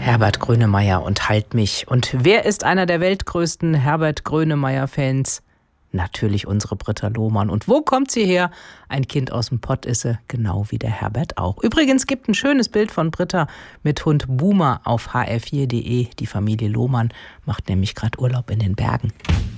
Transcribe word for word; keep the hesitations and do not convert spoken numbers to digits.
Herbert Grönemeyer und Halt mich. Und wer ist einer der weltgrößten Herbert Grönemeyer-Fans? Natürlich unsere Britta Lohmann. Und wo kommt sie her? Ein Kind aus dem Pott ist sie, genau wie der Herbert auch. Übrigens gibt ein schönes Bild von Britta mit Hund Boomer auf h r vier punkt d e. Die Familie Lohmann macht nämlich gerade Urlaub in den Bergen.